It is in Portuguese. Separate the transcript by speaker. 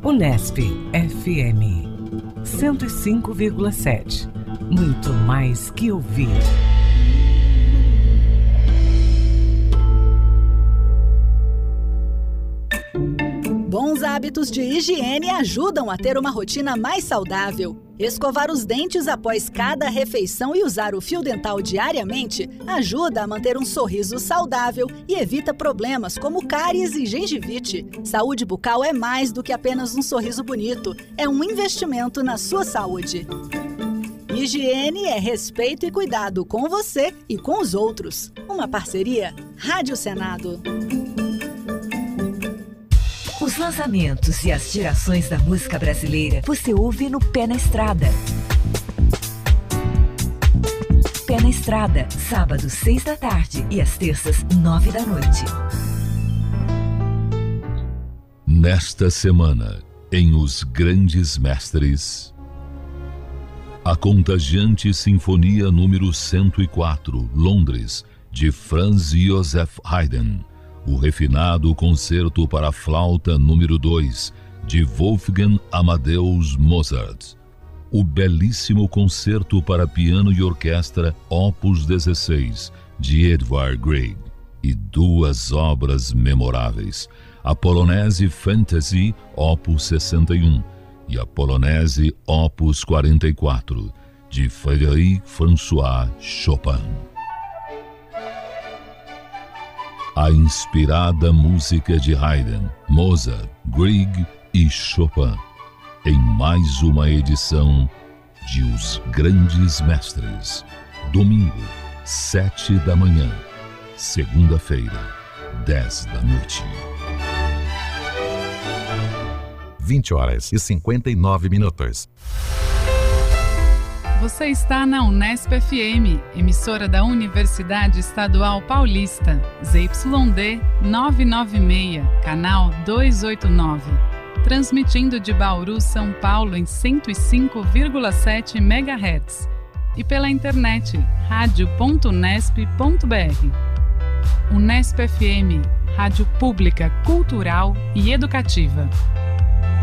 Speaker 1: Unesp FM 105,7. Muito mais que ouvir.
Speaker 2: Bons hábitos de higiene ajudam a ter uma rotina mais saudável. Escovar os dentes após cada refeição e usar o fio dental diariamente ajuda a manter um sorriso saudável e evita problemas como cáries e gengivite. Saúde bucal é mais do que apenas um sorriso bonito, é um investimento na sua saúde. Higiene é respeito e cuidado com você e com os outros. Uma parceria Rádio Senado.
Speaker 3: Os lançamentos e as gerações da música brasileira você ouve no Pé na Estrada. Pé na Estrada, sábado 6 da tarde e às terças 9 da noite.
Speaker 4: Nesta semana, em Os Grandes Mestres, a contagiante Sinfonia número 104, Londres, de Franz Joseph Haydn. O refinado Concerto para Flauta número 2, de Wolfgang Amadeus Mozart. O belíssimo Concerto para Piano e Orquestra Opus 16, de Edvard Grieg. E duas obras memoráveis, a Polonese Fantasy Opus 61 e a Polonese Opus 44, de Frédéric François Chopin. A inspirada música de Haydn, Mozart, Grieg e Chopin, em mais uma edição de Os Grandes Mestres. Domingo, 7 da manhã. Segunda-feira, 10 da noite.
Speaker 5: 20h59.
Speaker 6: Você está na Unesp FM, emissora da Universidade Estadual Paulista, ZYD 996, canal 289. Transmitindo de Bauru, São Paulo em 105,7 MHz. E pela internet, radio.unesp.br. Unesp FM, rádio pública, cultural e educativa.